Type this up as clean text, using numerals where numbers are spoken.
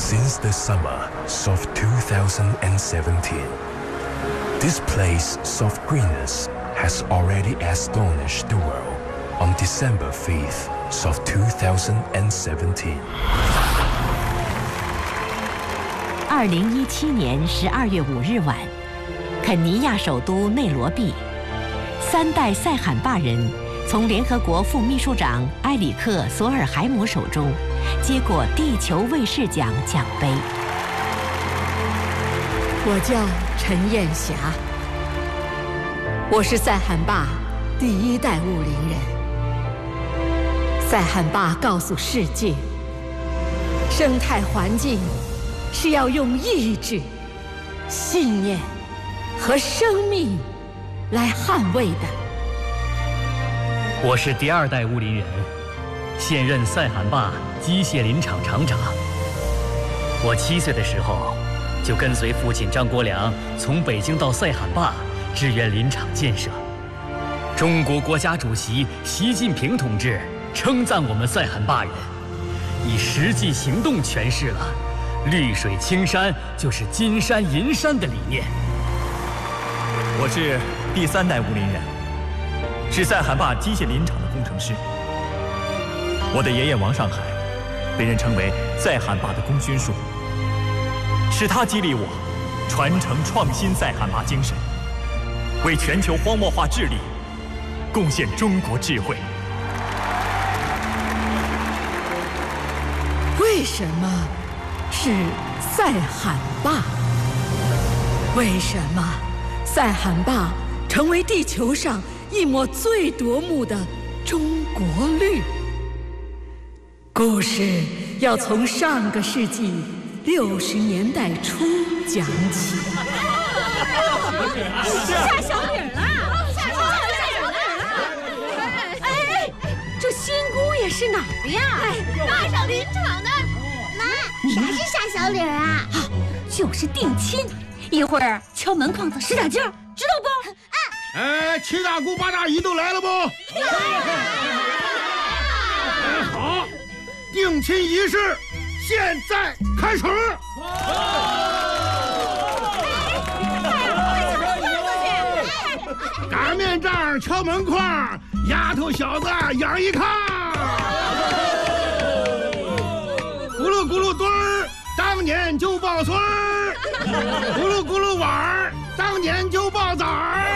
since the summer of 2017. This place's of greenness has already astonished the world on December 5th of 2017. 2017年12月5日晚，肯尼亚首都内罗毕，3代塞罕坝人从联合国副秘书长埃里克·索尔海姆手中接过地球卫士奖奖杯。 我叫陈艳霞，我是塞罕坝第1代雾林人。塞罕坝告诉世界，生态环境是要用意志、信念和生命来捍卫的。 我是第2代雾林人，现任塞罕坝机械林场厂长。我7岁的时候，就跟随父亲张国良从北京到塞罕坝支援林场建设。中国国家主席习近平同志称赞我们塞罕坝人，以实际行动诠释了绿水青山就是金山银山的理念。 我是第3代雾林人，是塞罕坝机械林场的工程师。我的爷爷王上海被人称为塞罕坝的功勋树，是他激励我传承创新塞罕坝精神，为全球荒漠化治理贡献中国智慧。 为什么是塞罕坝？为什么塞罕坝成为地球上一抹最夺目的中国绿？故事要从上个世纪60年代初讲起。 下小雨了，下小雨了！哎，这新姑爷是哪儿的呀？大上林场的。 妈，啥是下小李啊？ 就是定亲，一会儿敲门框子使点劲儿，知道不？ 哎，7大姑8大姨都来了不？来了。哎，好，定亲仪式现在开始。擀面杖，敲门框，丫头小子养一炕。咕噜咕噜墩儿，当年就抱孙儿；咕噜咕噜碗儿，当年就抱崽儿。